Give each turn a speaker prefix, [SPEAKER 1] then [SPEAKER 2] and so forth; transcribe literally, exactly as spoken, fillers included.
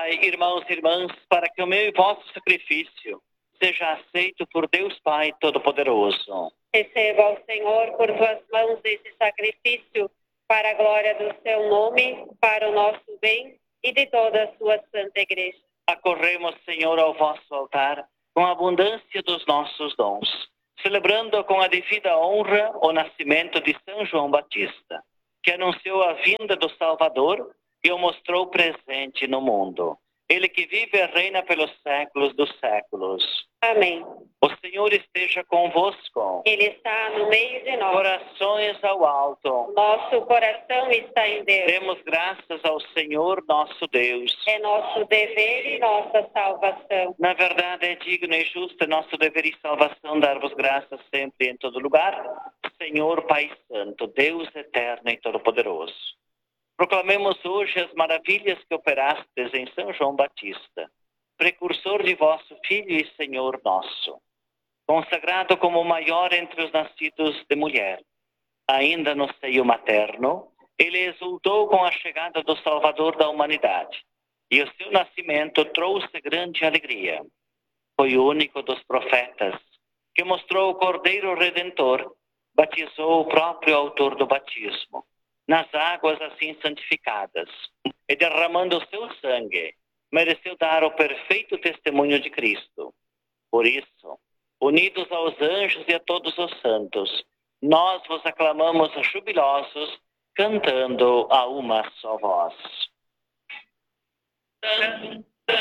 [SPEAKER 1] Orai, irmãos e irmãs, para que o meu e vosso sacrifício seja aceito por Deus Pai Todo-Poderoso.
[SPEAKER 2] Receba ao Senhor por tuas mãos esse sacrifício, para a glória do seu nome, para o nosso bem e de toda a sua santa igreja.
[SPEAKER 1] Acorremos, Senhor, ao vosso altar, com a abundância dos nossos dons, celebrando com a devida honra o nascimento de São João Batista, que anunciou a vinda do Salvador e o mostrou presente no mundo. Ele que vive e reina pelos séculos dos séculos.
[SPEAKER 2] Amém.
[SPEAKER 1] O Senhor esteja convosco.
[SPEAKER 2] Ele está no meio de nós.
[SPEAKER 1] Corações ao alto.
[SPEAKER 2] Nosso coração está em Deus.
[SPEAKER 1] Demos graças ao Senhor nosso Deus.
[SPEAKER 2] É nosso dever e nossa salvação.
[SPEAKER 1] Na verdade, é digno e justo nosso dever e salvação dar-vos graças sempre e em todo lugar, Senhor Pai Santo, Deus eterno e todo-poderoso. Proclamemos hoje as maravilhas que operastes em São João Batista, precursor de vosso Filho e Senhor nosso. Consagrado como o maior entre os nascidos de mulher, ainda no seio materno, ele exultou com a chegada do Salvador da humanidade, e o seu nascimento trouxe grande alegria. Foi o único dos profetas que mostrou o Cordeiro Redentor, batizou o próprio autor do batismo, nas águas assim santificadas, e derramando o seu sangue, mereceu dar o perfeito testemunho de Cristo. Por isso, unidos aos anjos e a todos os santos, nós vos aclamamos jubilosos, cantando a uma só voz. Santo,